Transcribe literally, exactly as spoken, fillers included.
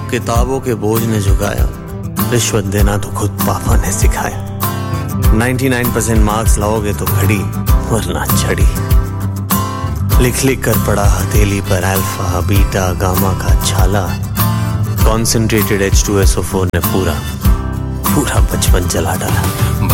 किताबों के बोझ ने झुकाया, रिश्वत देना तो खुद पापा ने सिखाया। निन्यानवे परसेंट मार्क्स लाओगे तो घड़ी वरना छड़ी। लिख लिख कर पड़ा हथेली पर अल्फा बीटा गामा का छाला। Concentrated H two S O four ने पूरा पूरा बचपन जला डाला।